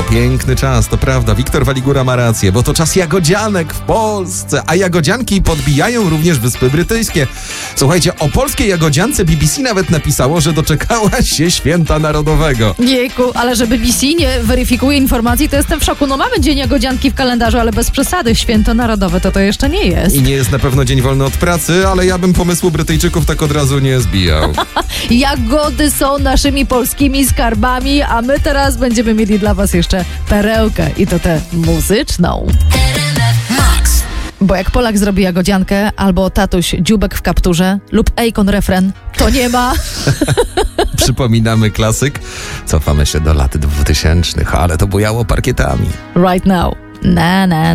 piękny czas, to prawda. Wiktor Waligura ma rację, bo to czas jagodzianek w Polsce, a jagodzianki podbijają również Wyspy Brytyjskie. Słuchajcie, o polskiej jagodziance BBC nawet napisało, że doczekała się Święta Narodowego. Jejku, ale że BBC nie weryfikuje informacji, to jestem w szoku. No mamy Dzień Jagodzianki w kalendarzu, ale bez przesady. Święto Narodowe to jeszcze nie jest. I nie jest na pewno dzień wolny od pracy, ale ja bym pomysłu Brytyjczyków tak od razu nie zbijał. Jagody są naszymi polskimi skarbami, a my teraz będziemy mieli dla was jeszcze perełkę i to tę muzyczną. Bo jak Polak zrobi jagodziankę, albo tatuś dziubek w kapturze, lub Akon refren, to nie ma. Przypominamy klasyk. Cofamy się do lat 2000, ale to bujało parkietami. Right now. Na, na,